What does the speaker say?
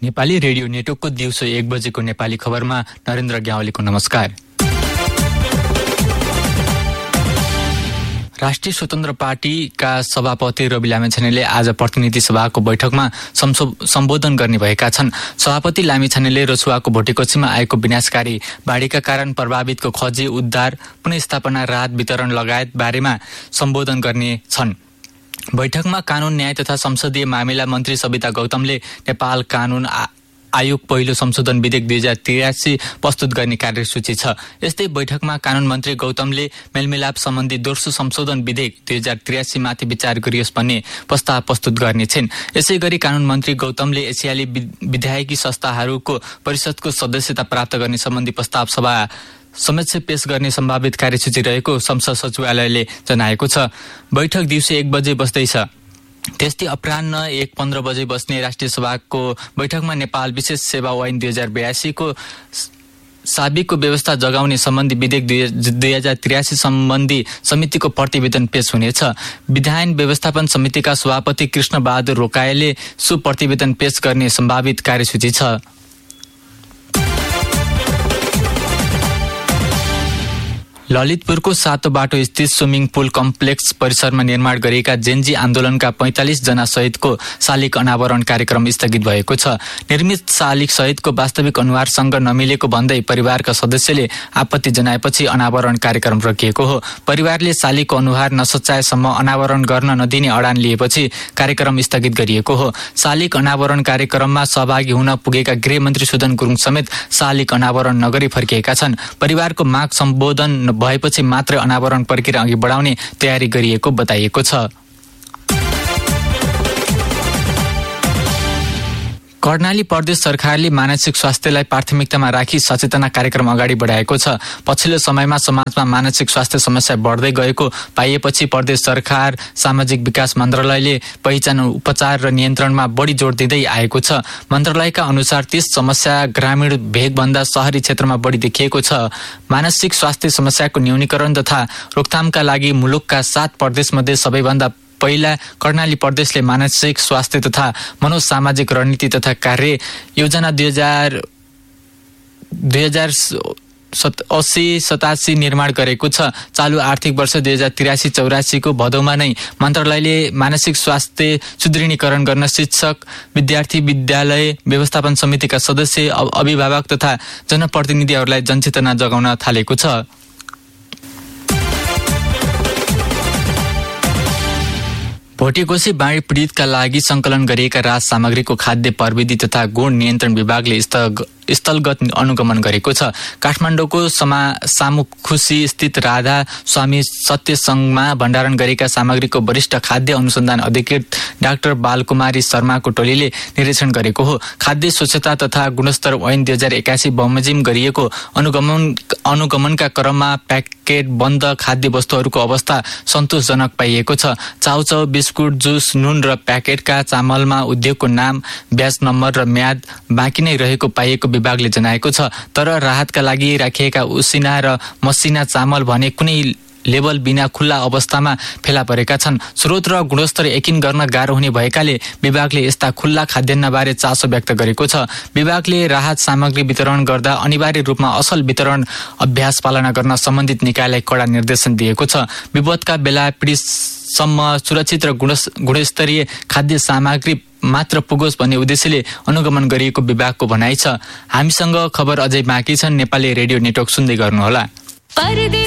Nepali radio नेटवर्कको दिउँसो 1 बजेको नेपाली खबरमा नरेन्द्र ग्यावालीको नमस्कार। राष्ट्रिय स्वतन्त्र पार्टीका सभापति रवि लामिछानेले आज प्रतिनिधि सभाको बैठकमा सम्बोधन गर्ने भएका छन्। सभापति लामिछानेले रसुवाको भोटेकोसीमा आएको विनाशकारी बाढीका कारण प्रभावितको खोजी, उद्धार, पुनर्स्थापना, राहत वितरण लगायत बारेमा सम्बोधन गर्ने छन्। बैठकमा कानून, न्याय तथा संसदीय मामिला मन्त्री सविता गौतमले नेपाल कानून आयोग पहिलो संशोधन विधेयक 2083 प्रस्तुत गर्ने कार्यसूची छ। यस्तै बैठकमा कानून मन्त्री गौतमले मेलमिलाप सम्बन्धी दोस्रो संशोधन विधेयक 2083 माथि विचार गरियोस् भन्ने प्रस्ताव प्रस्तुत गर्ने छिन्। यसैगरी कानून मन्त्री गौतमले एसियाली विधायकी संस्थाहरूको परिषदको सदस्यता प्राप्त गर्ने सम्बन्धी प्रस्ताव सभा समक्ष पेश गर्ने सम्भावित कार्यसूची रहेको संसद सचिवालयले जनाएको छ। बैठक दिउँसो 1 बजे बस्दैछ। त्यस्तै अपराह्न 1:15 बजे बस्ने राष्ट्रिय सभाको बैठकमा नेपाल विशेष सेवा ऐन 2082 को साबिकको व्यवस्था जगाउने सम्बन्धी विधेयक 2083 सम्बन्धी समितिको प्रतिवेदन पेश हुनेछ। विधायन व्यवस्थापन समितिका सभापति कृष्ण बहादुर रोकाएले सो प्रतिवेदन पेश गर्ने सम्भावित कार्यसूची छ। ललितपुरको 7औं बाटो स्थित स्विमिङ पुल कम्प्लेक्स परिसरमा निर्माण गरिएका जेन्जी आन्दोलनका 45 जना सहितको शालिग अनावरण कार्यक्रम स्थगित भएको छ। निर्मित शालिग सहितको वास्तविक अनुहारसँग नमिलेको भन्दै परिवारका सदस्यले आपत्ति जनाएपछि अनावरण कार्यक्रम रोकिएको हो। परिवारले शालिगको अनुहार नसच्चाएसम्म अनावरण गर्न नदिने अडान लिएपछि कार्यक्रम स्थगित गरिएको हो। शालिग अनावरण कार्यक्रममा सहभागी हुन पुगेका गृहमन्त्री सुदन गुरुङ समेत शालिग अनावरण नगरी फर्किएका छन्। परिवारको माग सम्बोधन भएपछि मात्र अनावरण प्रक्रिया अघि बढाउने तयारी गरिएको बताइएको छ। कर्णाली प्रदेश सरकारले मानसिक स्वास्थ्यलाई प्राथमिकतामा राखी सचेतना कार्यक्रम अगाडि बढाएको छ। पछिल्लो समयमा समाजमा मानसिक स्वास्थ्य समस्या बढ्दै गएको पाइएपछि प्रदेश सरकार सामाजिक विकास मन्त्रालयले पहिचान, उपचार र नियन्त्रणमा बढी जोड दिँदै आएको छ। मन्त्रालयका अनुसार 30 समस्या ग्रामीण भेगभन्दा शहरी क्षेत्रमा बढी देखिएको छ। मानसिक स्वास्थ्य समस्याको न्यूनीकरण तथा रोकथामका लागि मुलुकका 7 प्रदेशमध्ये सबैभन्दा पहिला कर्णाली प्रदेशले मानसिक स्वास्थ्य तथा मनोसामाजिक रणनीति तथा कार्य योजना 2080-87 निर्माण गरेको छ। चालु आर्थिक वर्ष 2083-84 को भदौमा नै मन्त्रालयले मानसिक स्वास्थ्य सुदृढीकरण गर्न शिक्षक, विद्यार्थी, विद्यालय व्यवस्थापन समितिका सदस्य, अभिभावक तथा जनप्रतिनिधिहरूलाई जनचेतना जगाउन थालेको छ। भोटेकोसी बाढी पीडितका लागि संकलन गरिएका राहत सामग्रीको खाद्य प्रविधि तथा गुण नियन्त्रण विभागले स्थलगत अनुगमन गरेको छ। काठमाडौँको सामुखुसी स्थित राधा स्वामी सत्य संघमा भण्डारण गरेका सामग्रीको वरिष्ठ खाद्य अनुसन्धान अधिकृत डाक्टर बालकुमारी शर्माको टोलीले निरीक्षण गरेको हो। खाद्य स्वच्छता तथा गुणस्तर ऐन 2081 बमोजिम गरिएको अनुगमनका क्रममा प्याकेट बन्द खाद्य वस्तुहरूको अवस्था सन्तोषजनक पाइएको छ। चाउचाउ, बिस्कुट, जुस, नुन र प्याकेटका चामलमा उद्योगको नाम, ब्याच नम्बर र म्याद बाँकी नै रहेको पाइएको विभागले जनाएको छ। तर राहतका लागि राखिएका उसिना र मसिना चामल भने कुनै लेबल बिना खुल्ला अवस्थामा फेला परेका छन्। स्रोत र गुणस्तर यकिन गर्न गाह्रो हुने भएकाले विभागले यस्ता खुल्ला खाद्यान्नबारे चासो व्यक्त गरेको छ। विभागले राहत सामग्री वितरण गर्दा अनिवार्य रूपमा असल वितरण अभ्यास पालना गर्न सम्बन्धित निकायलाई कडा निर्देशन दिएको छ। विपदका बेला पीडितसम्म सुरक्षित र गुणस्तरीय खाद्य सामग्री मात्र पुगोस् भन्ने उद्देश्यले अनुगमन गरिएको विभागको भनाइ छ। हामीसँग खबर अझै बाँकी छन्। नेपाली रेडियो नेटवर्क सुन्दै गर्नुहोला।